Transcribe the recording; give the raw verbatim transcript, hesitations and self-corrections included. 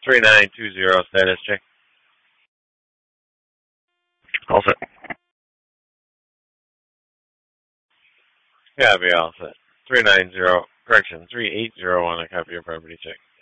three nine two zero, status check. All set. Yeah, I'll be all set. three nine zero, correction, three eight zero on a copy of property check.